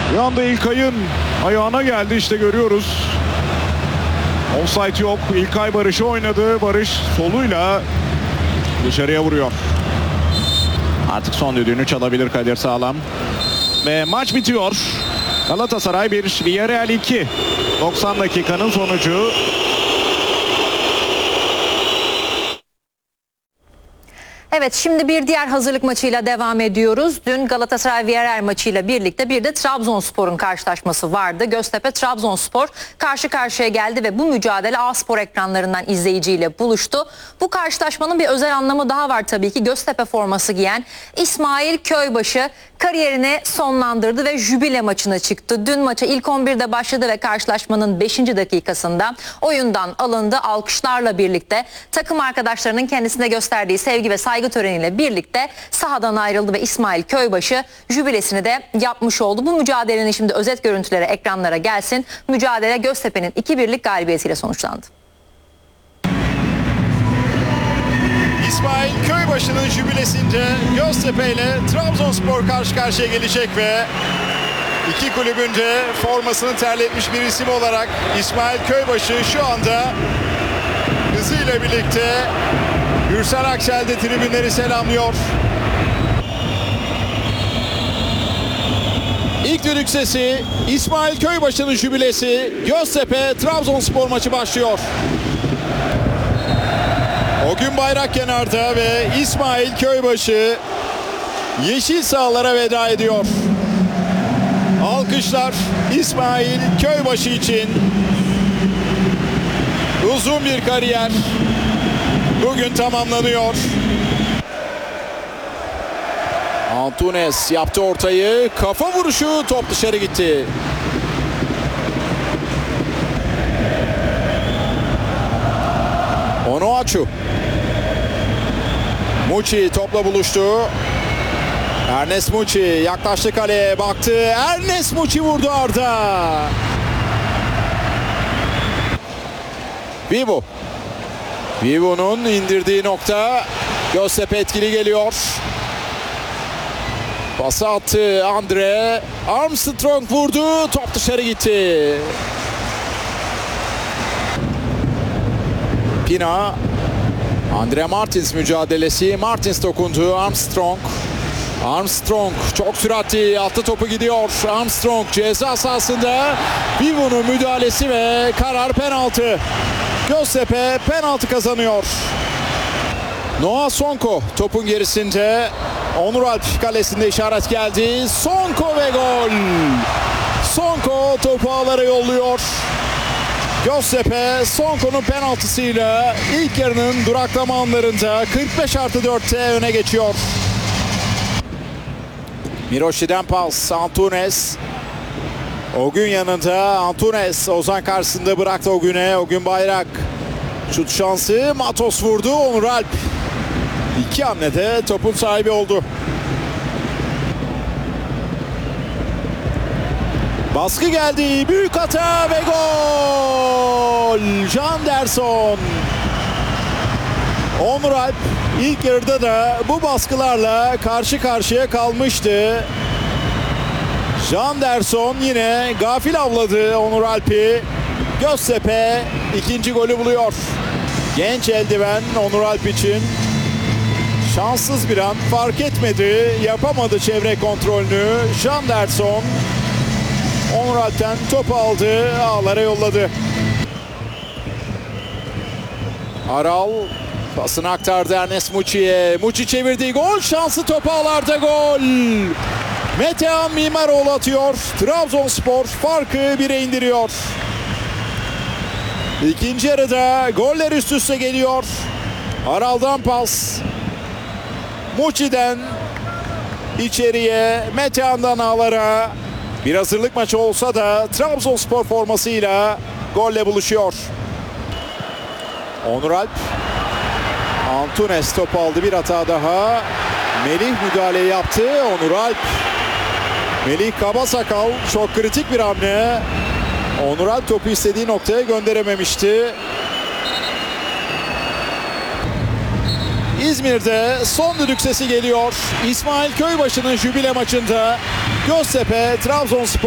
Bir anda İlkay'ın ayağına geldi, işte görüyoruz. Offside yok. İlkay Barış'ı oynadı. Barış soluyla dışarıya vuruyor. Artık son düdüğünü çalabilir Kadir Sağlam. Ve maç bitiyor. Galatasaray 1, Villarreal 2. 90 dakikanın sonucu. Evet, şimdi bir diğer hazırlık maçıyla devam ediyoruz. Dün Galatasaray-Villarreal maçıyla birlikte bir de Trabzonspor'un karşılaşması vardı. Göztepe-Trabzonspor karşı karşıya geldi ve bu mücadele A-Spor ekranlarından izleyiciyle buluştu. Bu karşılaşmanın bir özel anlamı daha var tabii ki. Göztepe forması giyen İsmail Köybaşı kariyerini sonlandırdı ve jübile maçına çıktı. Dün maça ilk 11'de başladı ve karşılaşmanın 5. dakikasında oyundan alındı. Alkışlarla birlikte takım arkadaşlarının kendisine gösterdiği sevgi ve saygı töreniyle birlikte sahadan ayrıldı ve İsmail Köybaşı jübilesini de yapmış oldu. Bu mücadelenin şimdi özet görüntüleri ekranlara gelsin. Mücadele Göztepe'nin 2-1'lik galibiyetiyle sonuçlandı. İsmail Köybaşı'nın jübilesinde Göztepe ile Trabzonspor karşı karşıya gelecek ve iki kulübün de formasını terletmiş bir isim olarak İsmail Köybaşı şu anda hızıyla birlikte Gürsel Aksel de tribünleri selamlıyor. İlk düdük sesi, İsmail Köybaşı'nın jübilesi, Göztepe Trabzonspor maçı başlıyor. O gün bayrak kenarda ve İsmail Köybaşı yeşil sahalara veda ediyor. Alkışlar İsmail Köybaşı için. Uzun bir kariyer bugün tamamlanıyor. Antunes yaptı ortayı. Kafa vuruşu, top dışarı gitti. Onuachu. Muçi topla buluştu. Ernest Muçi yaklaştı kaleye, baktı. Ernest Muçi vurdu Arda. Vivo. Vivo'nun indirdiği nokta. Göztepe etkili geliyor. Pası attı Andre. Armstrong vurdu. Top dışarı gitti. Pina. Andre Martins mücadelesi. Martins dokundu. Armstrong. Armstrong çok süratli attı, topu gidiyor. Armstrong ceza sahasında. Vivo'nun müdahalesi ve karar penaltı. Göztepe penaltı kazanıyor. Noah Sonko topun gerisinde. Onur Alp kalesinde işaret geldi. Sonko ve gol. Sonko topu ağlara yolluyor. Göztepe Sonko'nun penaltısıyla ilk yarının duraklama anlarında 45+4'te öne geçiyor. Miroşi'den pas, Antunes. O gün yanında Antunes, Ozan karşısında bıraktı o güne. O gün bayrak. Şut şansı, Matos vurdu, Onur Alp. İki hamlede topun sahibi oldu. Baskı geldi, büyük hata ve gol! Janderson. Onur Alp ilk yarıda da bu baskılarla karşı karşıya kalmıştı. Janderson yine gafil avladı Onur Alp'i. Göztepe ikinci golü buluyor. Genç eldiven Onur Alp için. Şanssız bir an, fark etmedi, yapamadı çevre kontrolünü. Janderson Onur Alp'ten topu aldı, ağlara yolladı. Aral pasını aktardı Ernest Muçi'ye. Muçi çevirdi, gol şansı, top ağlarda, gol. Metehan Mimaroğlu atıyor. Trabzonspor farkı 1'e indiriyor. İkinci yarıda goller üst üste geliyor. Aral'dan pas. Muçi'den içeriye, Metehan'dan ağlara. Bir hazırlık maçı olsa da Trabzonspor formasıyla golle buluşuyor. Onur Alp. Antunes topu aldı, bir hata daha. Melih müdahale yaptı. Onur Alp. Melih Kabasakal, çok kritik bir hamle. Onur Alp topu istediği noktaya gönderememişti. İzmir'de son düdük sesi geliyor. İsmail Köybaşı'nın jübile maçında Göztepe Trabzonspor